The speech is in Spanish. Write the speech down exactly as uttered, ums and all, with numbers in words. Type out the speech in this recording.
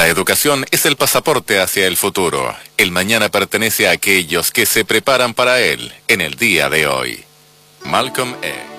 La educación es el pasaporte hacia el futuro. El mañana pertenece a aquellos que se preparan para él en el día de hoy. Malcolm X.